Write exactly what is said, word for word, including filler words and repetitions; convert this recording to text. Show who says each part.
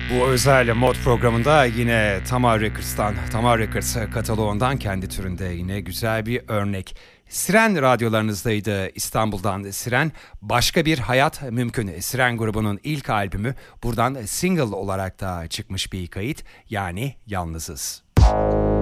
Speaker 1: Bu özel mod programında yine Tamar Records'tan, Tamar Records kataloğundan kendi türünde yine güzel bir örnek. Siren radyolarınızdaydı İstanbul'dan Siren. Başka bir hayat mümkün. Siren grubunun ilk albümü, buradan single olarak da çıkmış bir kayıt. Yani Yalnızız.